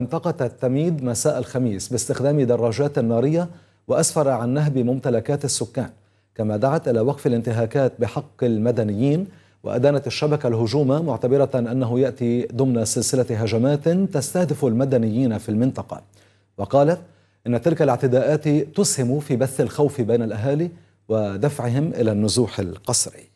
منطقة التميد مساء الخميس باستخدام دراجات نارية وأسفر عن نهب ممتلكات السكان، كما دعت إلى وقف الانتهاكات بحق المدنيين. وأدانت الشبكة الهجوم معتبرة أنه يأتي ضمن سلسلة هجمات تستهدف المدنيين في المنطقة، وقالت إن تلك الاعتداءات تسهم في بث الخوف بين الأهالي ودفعهم إلى النزوح القسري.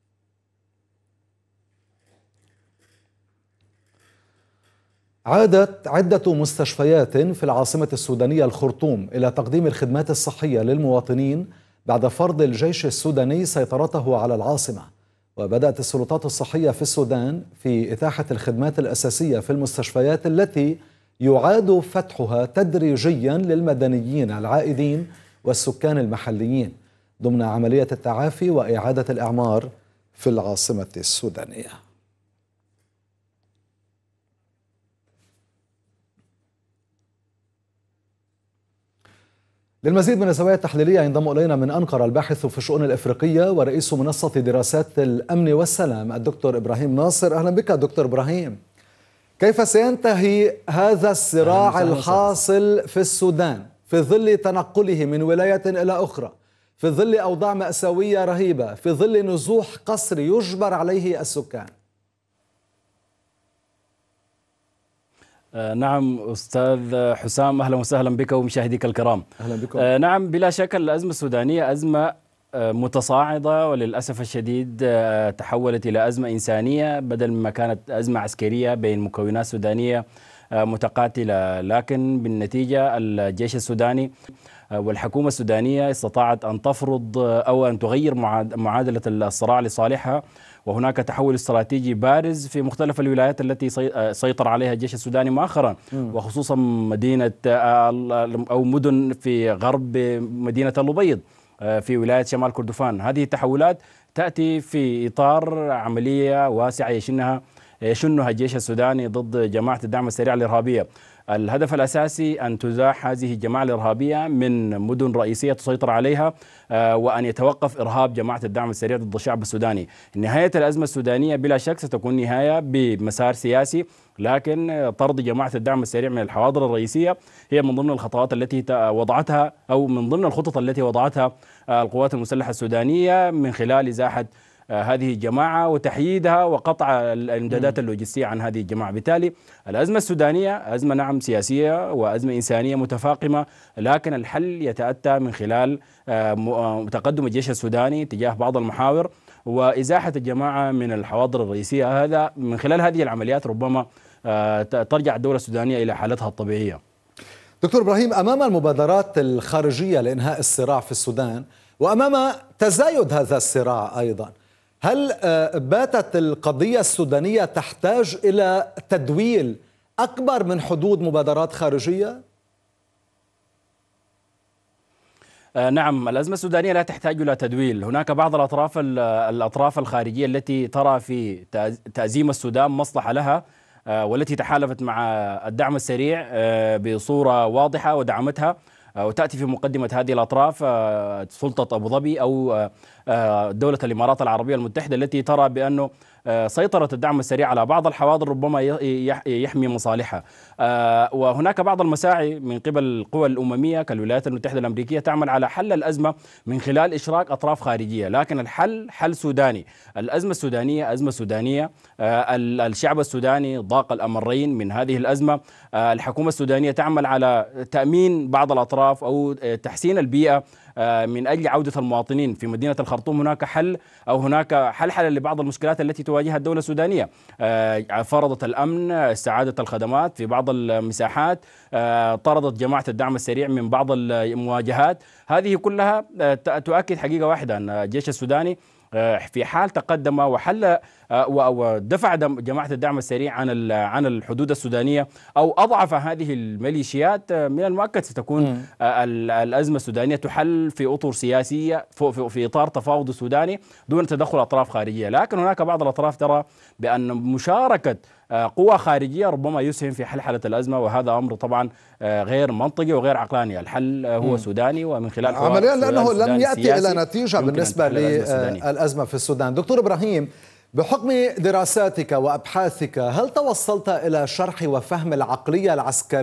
عادت عدة مستشفيات في العاصمة السودانية الخرطوم إلى تقديم الخدمات الصحية للمواطنين بعد فرض الجيش السوداني سيطرته على العاصمة. وبدأت السلطات الصحية في السودان في إتاحة الخدمات الأساسية في المستشفيات التي يعاد فتحها تدريجيا للمدنيين العائدين والسكان المحليين ضمن عملية التعافي وإعادة الإعمار في العاصمة السودانية. للمزيد من الزوايا التحليلية ينضم إلينا من أنقرة الباحث في الشؤون الإفريقية ورئيس منصة دراسات الأمن والسلام الدكتور إبراهيم ناصر. أهلا بك دكتور إبراهيم. كيف سينتهي هذا الصراع الحاصل في السودان في ظل تنقله من ولاية إلى أخرى، في ظل أوضاع مأساوية رهيبة، في ظل نزوح قسري يجبر عليه السكان؟ نعم أستاذ حسام، أهلا وسهلا بك ومشاهديك الكرام. أهلا بكم. نعم بلا شك الأزمة السودانية أزمة متصاعدة، وللأسف الشديد تحولت إلى أزمة إنسانية بدل ما كانت أزمة عسكرية بين مكونات سودانية متقاتلة. لكن بالنتيجة الجيش السوداني والحكومة السودانية استطاعت أن تفرض أو أن تغير معادلة الصراع لصالحها، وهناك تحول استراتيجي بارز في مختلف الولايات التي سيطر عليها الجيش السوداني مؤخرا، وخصوصا مدينة أو مدن في غرب مدينة الأبيض في ولاية شمال كردفان. هذه التحولات تأتي في إطار عملية واسعة يشنها الجيش السوداني ضد جماعة الدعم السريع الإرهابية. الهدف الأساسي أن تزاح هذه الجماعة الإرهابية من مدن رئيسية تسيطر عليها، وأن يتوقف إرهاب جماعة الدعم السريع ضد الشعب السوداني. نهاية الأزمة السودانية بلا شك ستكون نهاية بمسار سياسي، لكن طرد جماعة الدعم السريع من الحواضر الرئيسية هي من ضمن الخطوات التي وضعتها أو من ضمن الخطط التي وضعتها القوات المسلحة السودانية من خلال إزاحة هذه الجماعة وتحييدها وقطع الإمدادات اللوجستية عن هذه الجماعة. بالتالي الأزمة السودانية أزمة نعم سياسية وأزمة إنسانية متفاقمة، لكن الحل يتأتى من خلال تقدم الجيش السوداني تجاه بعض المحاور وإزاحة الجماعة من الحواضر الرئيسية. هذا من خلال هذه العمليات ربما ترجع الدولة السودانية إلى حالتها الطبيعية. دكتور إبراهيم، أمام المبادرات الخارجية لإنهاء الصراع في السودان وأمام تزايد هذا الصراع أيضا، هل باتت القضية السودانية تحتاج إلى تدويل أكبر من حدود مبادرات خارجية؟ نعم، الأزمة السودانية لا تحتاج إلى تدويل. هناك بعض الأطراف الخارجية التي ترى في تأزيم السودان مصلحة لها، والتي تحالفت مع الدعم السريع بصورة واضحة ودعمتها، وتأتي في مقدمة هذه الأطراف سلطة أبو ظبي أو دولة الإمارات العربية المتحدة، التي ترى بأنه سيطرة الدعم السريع على بعض الحواضر ربما يحمي مصالحها. وهناك بعض المساعي من قبل القوى الأممية كالولايات المتحدة الأمريكية تعمل على حل الأزمة من خلال إشراك أطراف خارجية، لكن الحل حل سوداني. الأزمة السودانية أزمة سودانية، الشعب السوداني ضاق الأمرين من هذه الأزمة. الحكومة السودانية تعمل على تأمين بعض الأطراف أو تحسين البيئة من أجل عودة المواطنين في مدينة الخرطوم. هناك حل أو هناك حل لبعض المشكلات التي تواجهها الدولة السودانية. فرضت الأمن، استعادة الخدمات في بعض المساحات، طردت جماعة الدعم السريع من بعض المواجهات. هذه كلها تؤكد حقيقة واحدة أن الجيش السوداني في حال تقدم وحل ودفع جماعة الدعم السريع عن الحدود السودانية أو أضعف هذه الميليشيات، من المؤكد ستكون الأزمة السودانية تحل في أطر سياسية في إطار تفاوض سوداني دون تدخل أطراف خارجية. لكن هناك بعض الأطراف ترى بأن مشاركة قوى خارجية ربما يسهم في حل الأزمة، وهذا أمر طبعا غير منطقي وغير عقلاني. الحل هو سوداني، ومن خلال عمليا لأنه لم يأتي إلى نتيجة بالنسبة للأزمة في السودان. دكتور إبراهيم، بحكم دراساتك وأبحاثك، هل توصلت إلى شرح وفهم العقلية العسكرية